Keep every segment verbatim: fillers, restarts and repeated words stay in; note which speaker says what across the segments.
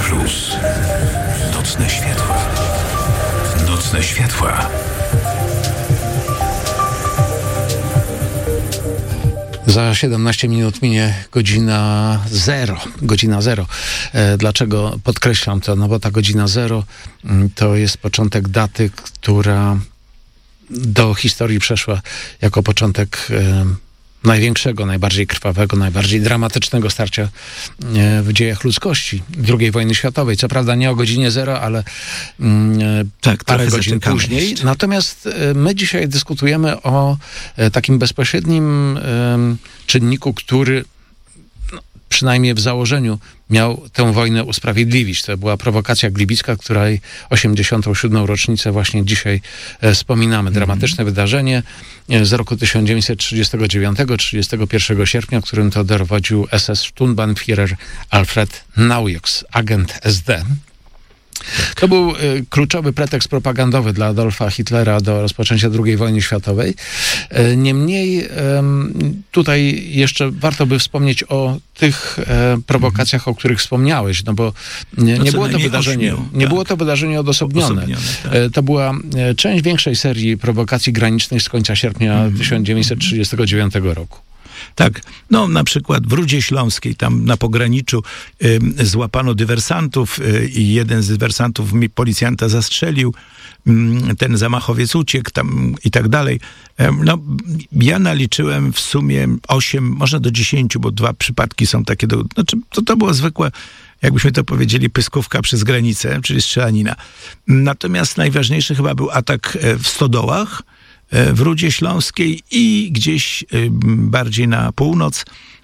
Speaker 1: Plus. Nocne światła. Nocne światła.
Speaker 2: Za siedemnaście minut minie godzina zero. Godzina zero. E, dlaczego podkreślam to? No bo ta godzina zero to jest początek daty, która do historii przeszła jako początek e, największego, najbardziej krwawego, najbardziej dramatycznego starcia e, w dziejach ludzkości, drugiej wojny światowej. Co prawda nie o godzinie zero, ale mm,
Speaker 3: tak,
Speaker 2: parę godzin później.
Speaker 3: Jeszcze.
Speaker 2: Natomiast e, my dzisiaj dyskutujemy o e, takim bezpośrednim e, czynniku, który no, przynajmniej w założeniu miał tę wojnę usprawiedliwić. To była prowokacja gliwicka, której osiemdziesiątą siódmą rocznicę właśnie dzisiaj e, wspominamy. Dramatyczne mm. wydarzenie e, z roku tysiąc dziewięćset trzydziestego dziewiątego trzydziestego pierwszego sierpnia, którym to dowodził S S Sturmbannführer Alfred Naujoks, agent S D. To był y, kluczowy pretekst propagandowy dla Adolfa Hitlera do rozpoczęcia drugiej wojny światowej. Y, niemniej y, tutaj jeszcze warto by wspomnieć o tych y, prowokacjach, o których wspomniałeś, no bo nie, nie, było, to wydarzenie, ośmiu, nie tak. było to wydarzenie odosobnione. odosobnione tak. y, to była y, część większej serii prowokacji granicznych z końca sierpnia mm. tysiąc dziewięćset trzydziestego dziewiątego roku.
Speaker 3: Tak, no na przykład w Rudzie Śląskiej, tam na pograniczu y, złapano dywersantów y, i jeden z dywersantów policjanta zastrzelił, y, ten zamachowiec uciekł tam i tak dalej. Y, no, ja naliczyłem w sumie osiem, może do dziesięciu, bo dwa przypadki są takie, do, znaczy to, to było zwykłe, jakbyśmy to powiedzieli, pyskówka przez granicę, czyli strzelanina. Natomiast najważniejszy chyba był atak w Stodołach, w Rudzie Śląskiej i gdzieś bardziej na północ,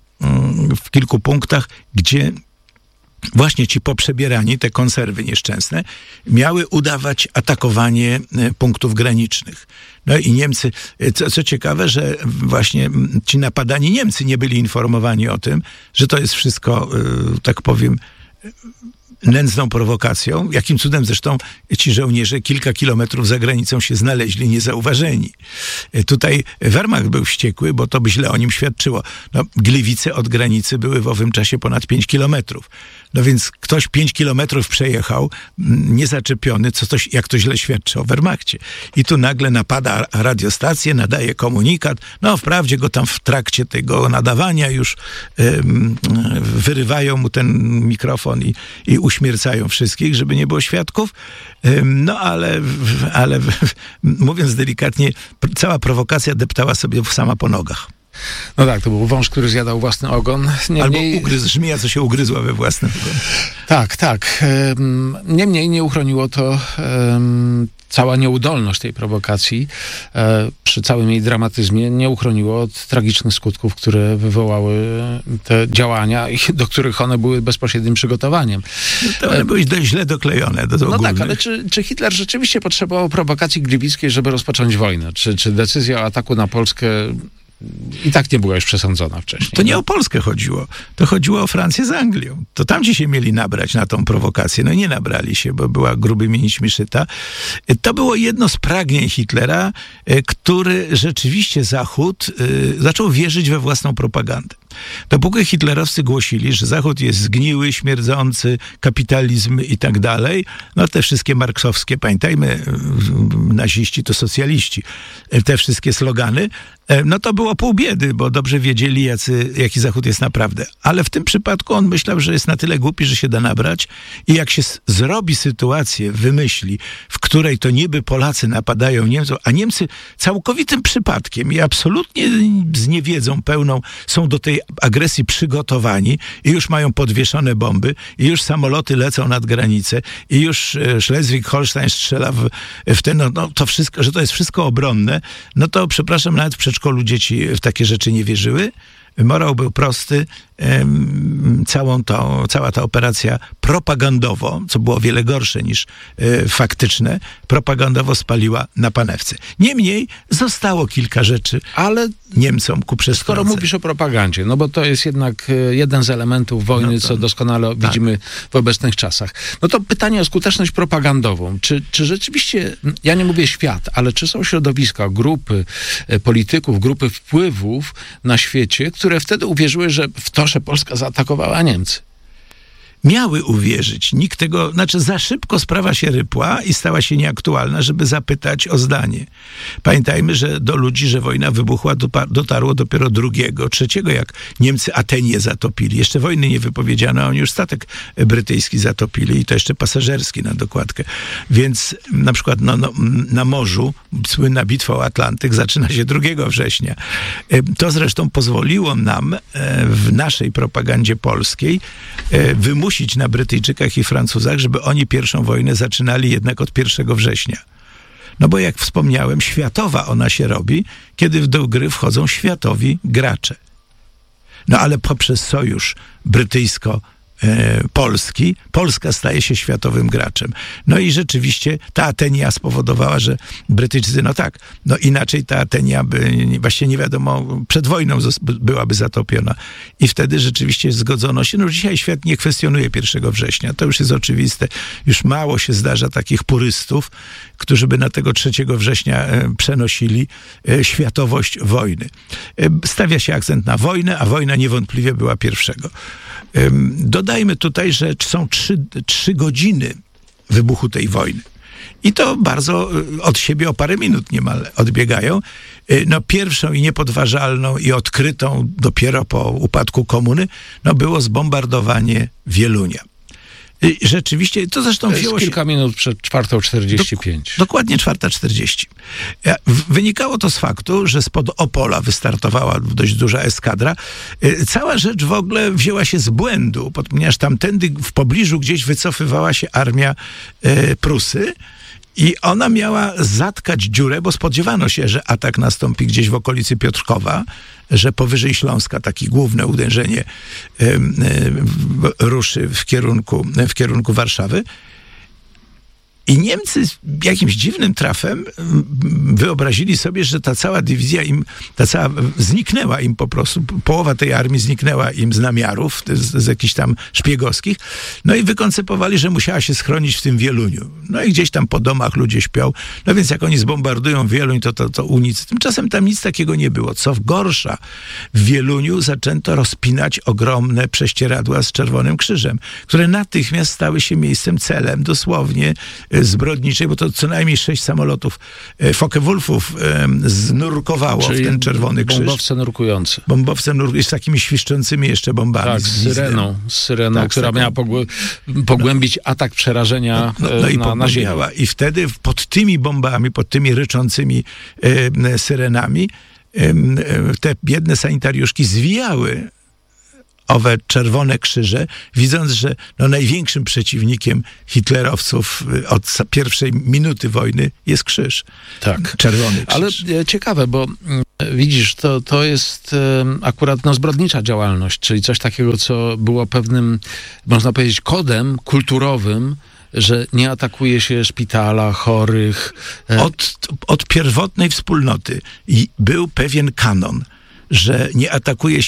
Speaker 3: w kilku punktach, gdzie właśnie ci poprzebierani, te konserwy nieszczęsne, miały udawać atakowanie punktów granicznych. No i Niemcy, co, co ciekawe, że właśnie ci napadani Niemcy nie byli informowani o tym, że to jest wszystko, tak powiem, nędzną prowokacją, jakim cudem zresztą ci żołnierze kilka kilometrów za granicą się znaleźli niezauważeni. Tutaj Wehrmacht był wściekły, bo to by źle o nim świadczyło. No, Gliwice od granicy były w owym czasie ponad pięć kilometrów. No więc ktoś pięć kilometrów przejechał, niezaczepiony, co to, jak to źle świadczy o Wehrmachcie. I tu nagle napada radiostację, nadaje komunikat. No wprawdzie go tam w trakcie tego nadawania już ym, wyrywają mu ten mikrofon i, i uśmiercają wszystkich, żeby nie było świadków. Ym, no ale, ale mówiąc delikatnie, cała prowokacja deptała sobie sama po nogach.
Speaker 2: No tak, to był wąż, który zjadał własny ogon.
Speaker 3: Niemniej... Albo ugryzł, żmija, co się ugryzła we własny ogon.
Speaker 2: Tak, tak. Niemniej nie uchroniło to um, cała nieudolność tej prowokacji e, przy całym jej dramatyzmie nie uchroniło od tragicznych skutków, które wywołały te działania i do których one były bezpośrednim przygotowaniem.
Speaker 3: No to one były dość źle doklejone do
Speaker 2: No
Speaker 3: ogólnych.
Speaker 2: tak, ale czy, czy Hitler rzeczywiście potrzebował prowokacji gliwickiej, żeby rozpocząć wojnę? Czy, czy decyzja o ataku na Polskę i tak nie była już przesądzona wcześniej?
Speaker 3: To nie no? o Polskę chodziło. To chodziło o Francję z Anglią. To tam ci się mieli nabrać na tą prowokację. No nie nabrali się, bo była grubymi nićmi szyta. To było jedno z pragnień Hitlera, który rzeczywiście Zachód y, zaczął wierzyć we własną propagandę. Dopóki hitlerowcy głosili, że Zachód jest zgniły, śmierdzący, kapitalizm i tak dalej, no te wszystkie marksowskie, pamiętajmy, naziści to socjaliści, te wszystkie slogany, no to było pół biedy, bo dobrze wiedzieli, jacy, jaki Zachód jest naprawdę. Ale w tym przypadku on myślał, że jest na tyle głupi, że się da nabrać i jak się s- zrobi sytuację, wymyśli, w której to niby Polacy napadają Niemców, a Niemcy całkowitym przypadkiem i absolutnie z niewiedzą pełną są do tej agresji przygotowani i już mają podwieszone bomby i już samoloty lecą nad granicę i już Schleswig-Holstein strzela w, w ten, no, no to wszystko, że to jest wszystko obronne, no to przepraszam, nawet w przedszkolu dzieci w takie rzeczy nie wierzyły. Morał był prosty. Całą to, cała ta operacja propagandowo, co było wiele gorsze niż e, faktyczne, propagandowo spaliła na panewce. Niemniej zostało kilka rzeczy, ale Niemcom ku przestrodze.
Speaker 2: Skoro mówisz o propagandzie, no bo to jest jednak jeden z elementów wojny, no to, co doskonale tak. widzimy w obecnych czasach. No to pytanie o skuteczność propagandową. Czy, czy rzeczywiście, ja nie mówię świat, ale czy są środowiska, grupy polityków, grupy wpływów na świecie, które wtedy uwierzyły, że w to, że Polska zaatakowała Niemcy?
Speaker 3: miały uwierzyć. Nikt tego, znaczy za szybko sprawa się rypła i stała się nieaktualna, żeby zapytać o zdanie. Pamiętajmy, że do ludzi, że wojna wybuchła, dotarło dopiero drugiego, trzeciego, jak Niemcy Atenię zatopili. Jeszcze wojny nie wypowiedziano, a oni już statek brytyjski zatopili i to jeszcze pasażerski na dokładkę. Więc na przykład no, no, na morzu słynna bitwa o Atlantyk zaczyna się drugiego września. To zresztą pozwoliło nam w naszej propagandzie polskiej wymusić na Brytyjczykach i Francuzach, żeby oni pierwszą wojnę zaczynali jednak od pierwszego września. No bo jak wspomniałem, światowa ona się robi, kiedy do gry wchodzą światowi gracze. No ale poprzez sojusz brytyjsko-polski Polska staje się światowym graczem. No i rzeczywiście ta Atenia spowodowała, że Brytyjczycy, no tak, no inaczej ta Atenia by właśnie nie wiadomo, przed wojną byłaby zatopiona. I wtedy rzeczywiście zgodzono się. No dzisiaj świat nie kwestionuje pierwszego września. To już jest oczywiste. Już mało się zdarza takich purystów, którzy by na tego trzeciego września przenosili światowość wojny. Stawia się akcent na wojnę, a wojna niewątpliwie była pierwszego. Dodajmy tutaj, że są trzy, trzy godziny wybuchu tej wojny. I to bardzo od siebie o parę minut niemal odbiegają. No pierwszą i niepodważalną i odkrytą dopiero po upadku komuny, no było zbombardowanie Wielunia. Rzeczywiście, to zresztą
Speaker 2: to jest
Speaker 3: wzięło się...
Speaker 2: kilka minut przed czwartą czterdzieści pięć.
Speaker 3: Dok- dokładnie czwarta czterdzieści. Wynikało to z faktu, że spod Opola wystartowała dość duża eskadra. Cała rzecz w ogóle wzięła się z błędu, ponieważ tamtędy w pobliżu gdzieś wycofywała się armia e, Prusy i ona miała zatkać dziurę, bo spodziewano się, że atak nastąpi gdzieś w okolicy Piotrkowa, że powyżej Śląska takie główne uderzenie e, e, ruszy w kierunku, w kierunku Warszawy. I Niemcy jakimś dziwnym trafem wyobrazili sobie, że ta cała dywizja im, ta cała zniknęła im po prostu. Połowa tej armii zniknęła im z namiarów, z, z jakichś tam szpiegowskich. No i wykoncypowali, że musiała się schronić w tym Wieluniu. No i gdzieś tam po domach ludzie śpią. No więc jak oni zbombardują Wieluń, to, to, to u nic. Tymczasem tam nic takiego nie było. Co gorsza, w Wieluniu zaczęto rozpinać ogromne prześcieradła z Czerwonym Krzyżem, które natychmiast stały się miejscem, celem dosłownie zbrodniczej, bo to co najmniej sześć samolotów Focke-Wulfów znurkowało
Speaker 2: Czyli
Speaker 3: w ten Czerwony Krzyż.
Speaker 2: Bombowce nurkujące.
Speaker 3: Bombowce nurkujące z takimi świszczącymi jeszcze bombami.
Speaker 2: Tak, z syreną, z syreną tak, która miała pogłę- pogłębić no, atak przerażenia no, no, no na, i na ziemię.
Speaker 3: I wtedy pod tymi bombami, pod tymi ryczącymi e, syrenami e, te biedne sanitariuszki zwijały owe czerwone krzyże, widząc, że no, największym przeciwnikiem hitlerowców od pierwszej minuty wojny jest krzyż.
Speaker 2: Tak.
Speaker 3: Czerwony krzyż.
Speaker 2: Ale ciekawe, bo widzisz, to, to jest akurat no, zbrodnicza działalność, czyli coś takiego, co było pewnym, można powiedzieć, kodem kulturowym, że nie atakuje się szpitala, chorych.
Speaker 3: Od, od pierwotnej wspólnoty i był pewien kanon, że nie atakuje się